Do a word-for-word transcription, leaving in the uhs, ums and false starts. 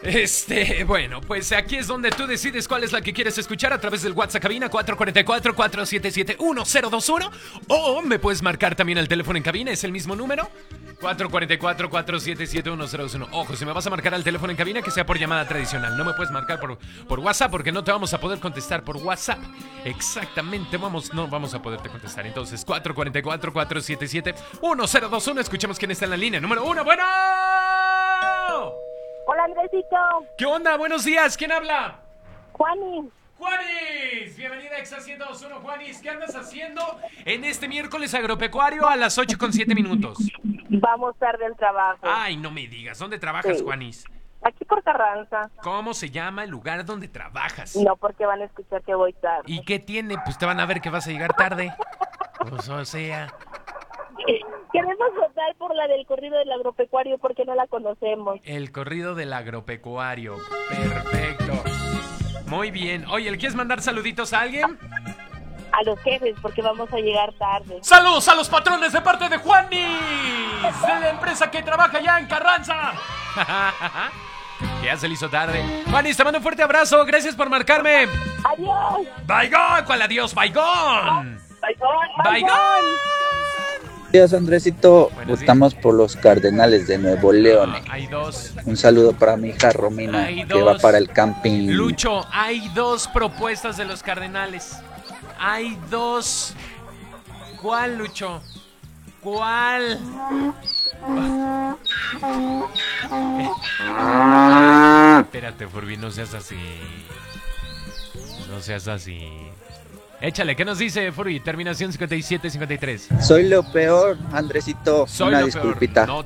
Este, bueno, pues aquí es donde tú decides cuál es la que quieres escuchar a través del WhatsApp cabina cuatro cuatro cuatro, cuatro siete siete, uno cero dos uno. O me puedes marcar también el teléfono en cabina, es el mismo número, cuatro cuatro cuatro, cuatro siete siete, uno cero dos uno. Ojo, si me vas a marcar al teléfono en cabina, que sea por llamada tradicional. No me puedes marcar por, por WhatsApp porque no te vamos a poder contestar por WhatsApp. Exactamente, vamos, no vamos a poderte contestar. Entonces, cuatro cuatro cuatro, cuatro siete siete, uno cero dos uno. Escuchemos quién está en la línea. Número uno, bueno. Hola, Andresito. ¿Qué onda? Buenos días. ¿Quién habla? Juanis. Juanis, bienvenida a Exa ciento dos punto uno. Juanis, ¿qué andas haciendo en este miércoles agropecuario a las ocho con siete minutos? Vamos tarde al trabajo. Ay, no me digas, ¿dónde trabajas, Sí. Juanis? Aquí por Carranza. ¿Cómo se llama el lugar donde trabajas? No, porque van a escuchar que voy tarde. ¿Y qué tiene? Pues te van a ver que vas a llegar tarde. Pues, o sea... Queremos votar por la del corrido del agropecuario porque no la conocemos. El corrido del agropecuario. Perfecto. Muy bien. Oye, ¿le quieres mandar saluditos a alguien? A los jefes porque vamos a llegar tarde. ¡Saludos a los patrones de parte de Juanis! De la empresa que trabaja ya en Carranza. Ya se le hizo tarde. Juanis, te mando un fuerte abrazo. Gracias por marcarme. ¡Adiós! ¡Baigón! ¿Cuál adiós? ¡Baigón! ¡Baigón! ¡Baigón! Buenos días, Andresito. Buenos Votamos por los Cardenales de Nuevo León. Ah, hay dos. Un saludo para mi hija Romina, Hay que va dos. para el camping. Lucho, hay dos propuestas de los Cardenales. Hay dos. ¿Cuál, Lucho? ¿Cuál? Espérate, Furby, no seas así. No seas así. Échale, ¿qué nos dice, Furby? Terminación cincuenta y siete cincuenta y tres. Soy lo peor, Andresito. Soy Una lo disculpita. peor. No